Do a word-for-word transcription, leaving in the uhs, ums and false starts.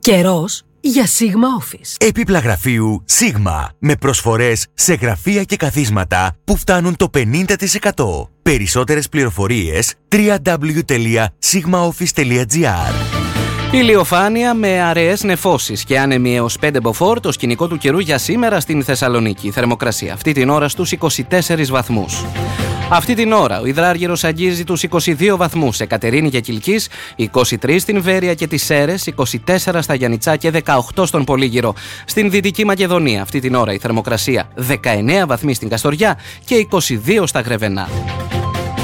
Καιρός για Sigma Office. Έπιπλα γραφείου Sigma με προσφορές σε γραφεία και καθίσματα που φτάνουν το πενήντα τοις εκατό. Περισσότερες πληροφορίες double-u double-u double-u τελεία sigma office τελεία gr. Ηλιοφάνεια με αραιές νεφώσεις και άνεμοι έως πέντε μποφόρ, το σκηνικό του καιρού για σήμερα στην Θεσσαλονίκη. Η θερμοκρασία αυτή την ώρα στους είκοσι τέσσερις βαθμούς. Αυτή την ώρα ο υδράργυρος αγγίζει τους είκοσι δύο βαθμούς σε Κατερίνη και Κιλκής, είκοσι τρεις στην Βέρεια και τις Σέρρες, είκοσι τέσσερα στα Γιαννιτσά και δεκαοκτώ στον Πολύγυρο. Στην Δυτική Μακεδονία αυτή την ώρα η θερμοκρασία δεκαεννέα βαθμοί στην Καστοριά και είκοσι δύο στα Γρεβενά.